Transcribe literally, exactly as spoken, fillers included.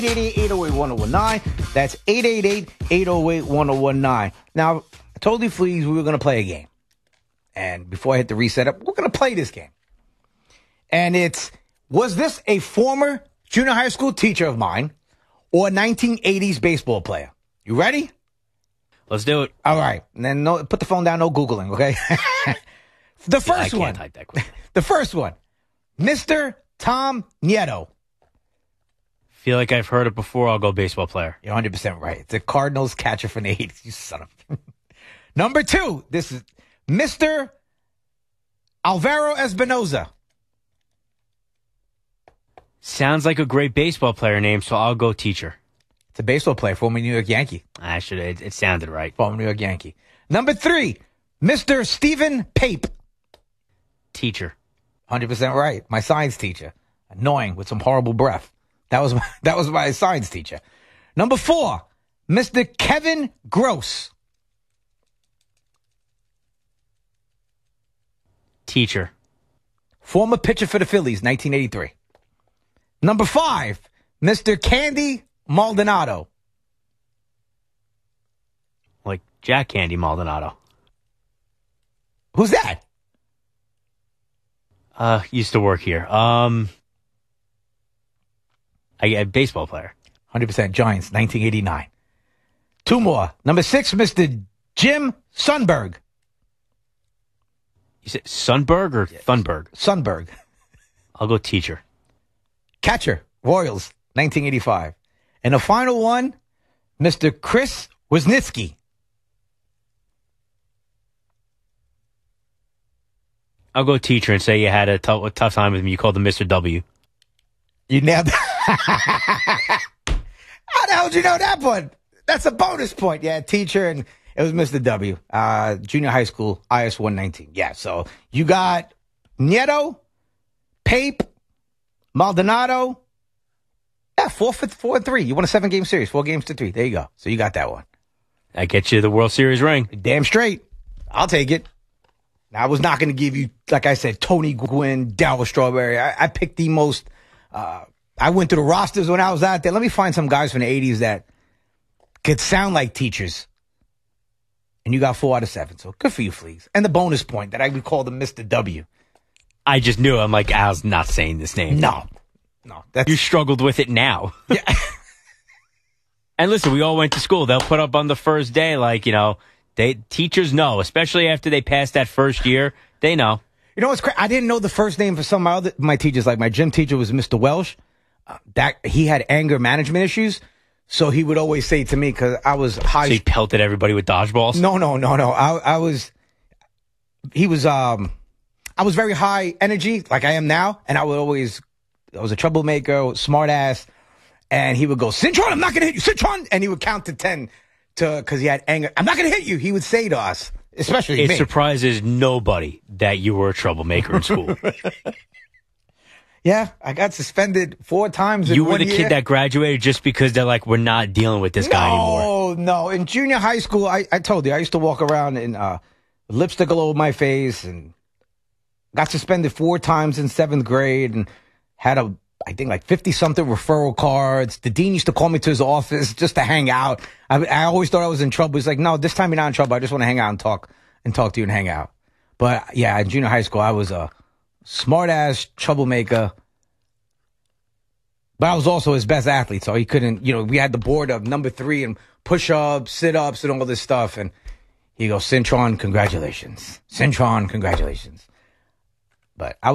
eight eight eight, eight oh eight, one oh one nine. That's eight eight eight, eight oh eight, one oh one nine. Now, I told you, Fleas, we were going to play a game. And before I hit the reset up, we're going to play this game. And it's, was this a former junior high school teacher of mine or a nineteen eighties baseball player? You ready? Let's do it. All right. And then no, put the phone down, no Googling, okay? The first yeah, I can't one. type that quick. The first one. Mister Tom Nieto. Feel like I've heard it before. I'll go baseball player. You're one hundred percent right. It's a Cardinals catcher from the eighties. You son of Number two. This is Mister Alvaro Espinoza. Sounds like a great baseball player name, so I'll go teacher. It's a baseball player, former New York Yankee. I should. It, it sounded right. Former New York Yankee. Number three. Mister Stephen Pape. Teacher. one hundred percent right. My science teacher. Annoying with some horrible breath. That was my, that was my science teacher. Number four, Mister Kevin Gross. Teacher. Former pitcher for the Phillies, nineteen eighty-three. Number five, Mister Candy Maldonado. Like Jack Candy Maldonado. Who's that? Uh, used to work here. Um, I a baseball player. one hundred percent Giants, nineteen eighty-nine. Two more. Number six, Mister Jim Sundberg. You said Sundberg or yes. Thunberg? Sundberg. I'll go teacher. Catcher, Royals, nineteen eighty-five. And the final one, Mister Chris Wisniewski. I'll go teacher and say you had a, t- a tough time with me. You called him Mister W. You nailed it. How the hell did you know that one? That's a bonus point. Yeah, teacher, and it was Mister W. Uh, junior high school, I S one nineteen. Yeah, so you got Nieto, Pape, Maldonado. Yeah, four for four and three. You won a seven-game series, four games to three. There you go. So you got that one. That gets you the World Series ring. Damn straight. I'll take it. I was not going to give you, like I said, Tony Gwynn, Darryl Strawberry. I, I picked the most. Uh, I went through the rosters when I was out there. Let me find some guys from the eighties that could sound like teachers. And you got four out of seven. So good for you, Fleas. And the bonus point that I would call the Mister W. I just knew. I'm like, Al's not saying this name. No. No. That's... You struggled with it now. Yeah. And listen, we all went to school. They'll put up on the first day, like, you know, they teachers know, especially after they pass that first year. They know. You know what's crazy? I didn't know the first name for some of my other my teachers. Like my gym teacher was Mister Welsh. Uh, that he had anger management issues, so he would always say to me because I was high. So he pelted everybody with dodgeballs. No, no, no, no. I, I was. He was. Um, I was very high energy, like I am now, and I would always. I was a troublemaker, smart ass, and he would go, "Cintron, I'm not gonna hit you, Cintron," and he would count to ten. To because he had anger. I'm not going to hit you, he would say to us, especially it me. It surprises nobody that you were a troublemaker in school. Yeah, I got suspended four times in You were one the year. kid that graduated just because they're like, we're not dealing with this no, guy anymore. No, no. In junior high school, I, I told you, I used to walk around in uh, lipstick all over my face and got suspended four times in seventh grade and had a I think like fifty-something referral cards. The dean used to call me to his office just to hang out. I, I always thought I was in trouble. He's like, no, this time you're not in trouble. I just want to hang out and talk and talk to you and hang out. But, yeah, in junior high school, I was a smart-ass troublemaker. But I was also his best athlete, so he couldn't, you know, we had the board of number three and push-ups, sit-ups, and all this stuff. And he goes, Cintron, congratulations. Cintron, congratulations. But I